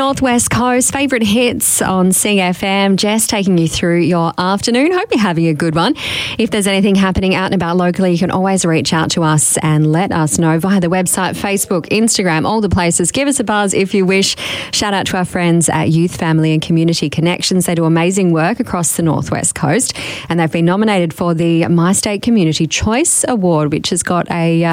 Northwest Coast, favourite hits on CFM. Jess taking you through your afternoon. Hope you're having a good one. If there's anything happening out and about locally, you can always reach out to us and let us know via the website, Facebook, Instagram, all the places. Give us a buzz if you wish. Shout out to our friends at Youth, Family and Community Connections. They do amazing work across the Northwest Coast, and they've been nominated for the My State Community Choice Award, which has got a